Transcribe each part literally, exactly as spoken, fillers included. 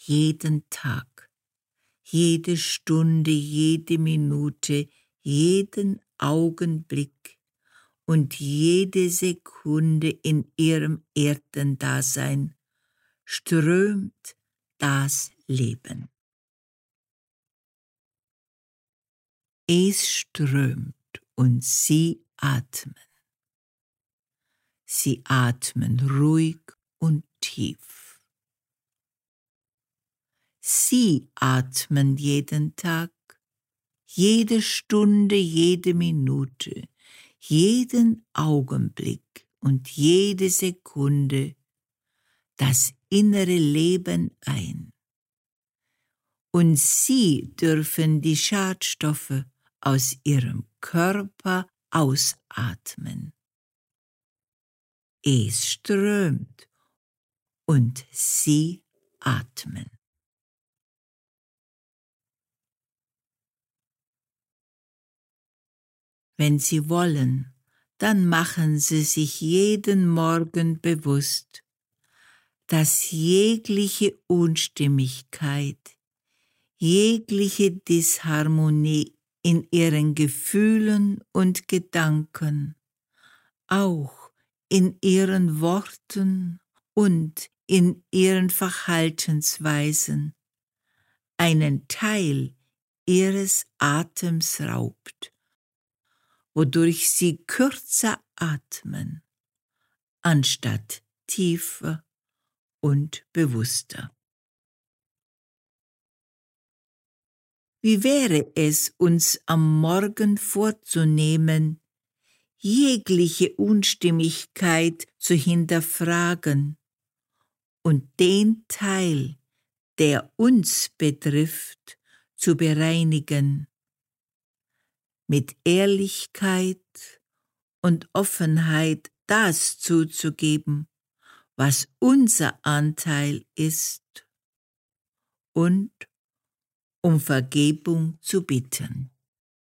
jeden Tag, jede Stunde, jede Minute, jeden Augenblick und jede Sekunde in ihrem Erdendasein strömt das Leben. Es strömt und sie atmen. Sie atmen ruhig und tief. Sie atmen jeden Tag, jede Stunde, jede Minute, jeden Augenblick und jede Sekunde das innere Leben ein. Und sie dürfen die Schadstoffe aus ihrem Körper ausatmen. Es strömt und sie atmen. Wenn Sie wollen, dann machen Sie sich jeden Morgen bewusst, dass jegliche Unstimmigkeit, jegliche Disharmonie in Ihren Gefühlen und Gedanken, auch in Ihren Worten und in Ihren Verhaltensweisen, einen Teil Ihres Atems raubt, wodurch Sie kürzer atmen, anstatt tiefer und bewusster. Wie wäre es, uns am Morgen vorzunehmen, jegliche Unstimmigkeit zu hinterfragen und den Teil, der uns betrifft, zu bereinigen, mit Ehrlichkeit und Offenheit das zuzugeben, was unser Anteil ist, und um Vergebung zu bitten.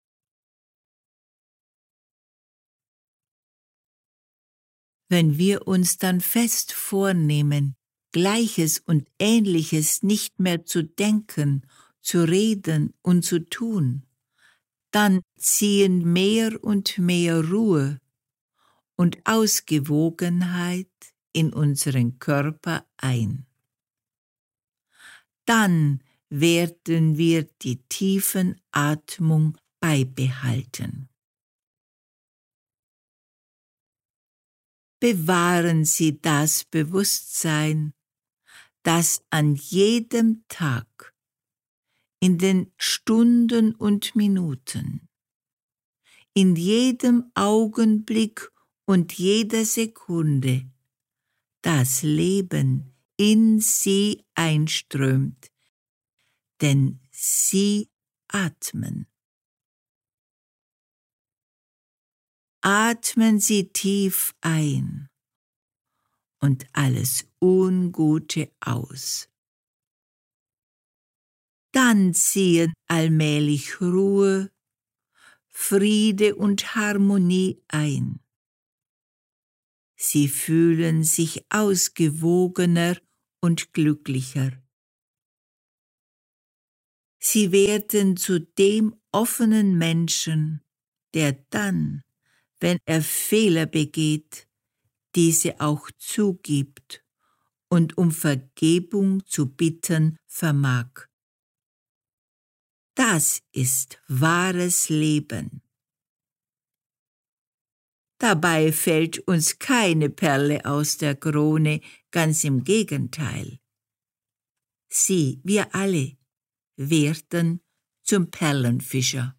Wenn wir uns dann fest vornehmen, Gleiches und Ähnliches nicht mehr zu denken, zu reden und zu tun, dann ziehen mehr und mehr Ruhe und Ausgewogenheit in unseren Körper ein. Dann werden wir die tiefen Atmung beibehalten. Bewahren Sie das Bewusstsein, dass an jedem Tag, in den Stunden und Minuten, in jedem Augenblick und jeder Sekunde das Leben in Sie einströmt, denn Sie atmen. Atmen Sie tief ein und alles Ungute aus. Dann ziehen allmählich Ruhe, Friede und Harmonie ein. Sie fühlen sich ausgewogener und glücklicher. Sie werden zu dem offenen Menschen, der dann, wenn er Fehler begeht, diese auch zugibt und um Vergebung zu bitten vermag. Das ist wahres Leben. Dabei fällt uns keine Perle aus der Krone, ganz im Gegenteil. Sie, wir alle, werden zum Perlenfischer.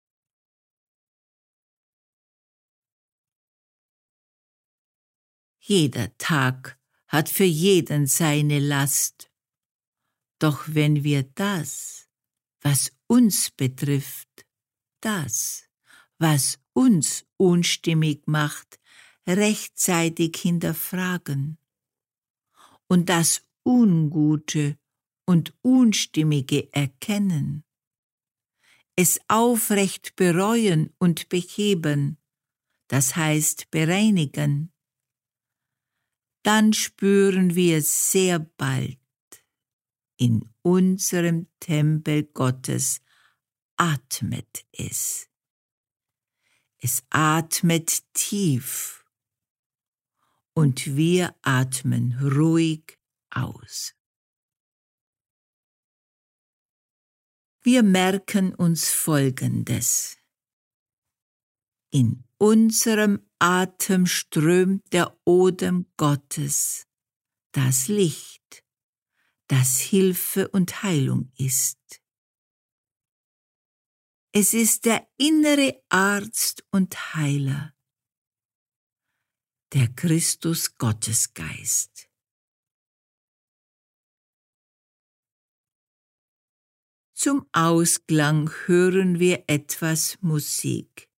Jeder Tag hat für jeden seine Last. Doch wenn wir das, was uns betrifft, das, was uns unstimmig macht, rechtzeitig hinterfragen und das Ungute und Unstimmige erkennen, es aufrecht bereuen und beheben, das heißt bereinigen, dann spüren wir sehr bald, In unserem Tempel Gottes atmet es. Es atmet tief und wir atmen ruhig aus. Wir merken uns Folgendes. In unserem Atem strömt der Odem Gottes, das Licht, das Hilfe und Heilung ist. Es ist der innere Arzt und Heiler, der Christus Gottesgeist. Zum Ausklang hören wir etwas Musik.